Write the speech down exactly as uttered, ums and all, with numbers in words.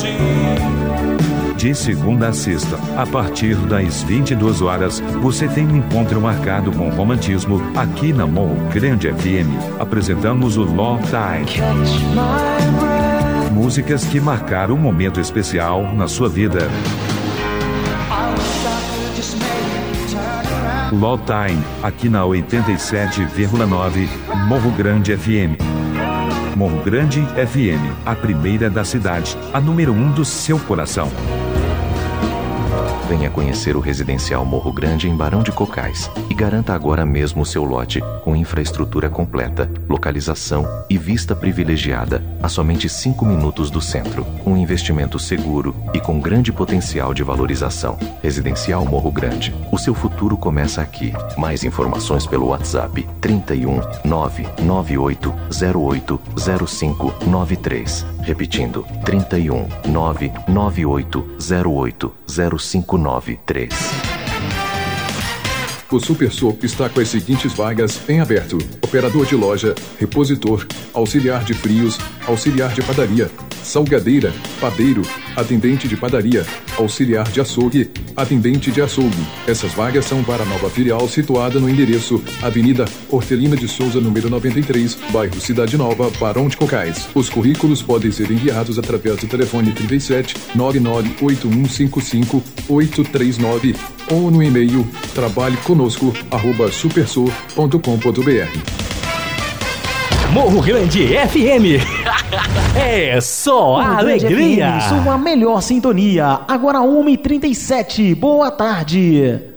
De segunda a sexta, a partir das vinte e duas horas, você tem um encontro marcado com romantismo aqui na Morro Grande F M. Apresentamos o Love Time. Músicas que marcaram um momento especial na sua vida. Love Time, aqui na oitenta e sete vírgula nove, Morro Grande F M. Morro Grande F M, a primeira da cidade, a número um do seu coração. Venha conhecer o residencial Morro Grande em Barão de Cocais e garanta agora mesmo o seu lote com infraestrutura completa, localização e vista privilegiada a somente cinco minutos do centro. Um investimento seguro e com grande potencial de valorização. Residencial Morro Grande. O seu futuro começa aqui. Mais informações pelo WhatsApp trinta e um, nove nove oito zero oito zero cinco nove três. Repetindo, trinta e um, nove nove oito zero oito zero cinco nove três. O Super Soap está com as seguintes vagas em aberto: operador de loja, repositor, auxiliar de frios, auxiliar de padaria, salgadeira, padeiro, atendente de padaria, auxiliar de açougue, atendente de açougue. Essas vagas são para a nova filial situada no endereço Avenida Hortelina de Souza, número noventa e três, bairro Cidade Nova, Barão de Cocais. Os currículos podem ser enviados através do telefone trinta e sete, nove nove oito um cinco cinco oito três nove ou no e-mail trabalhe conosco arroba supersor ponto com ponto br. Morro Grande F M. É só a alegria. F M, sua melhor sintonia. Agora uma e trinta e sete. Boa tarde.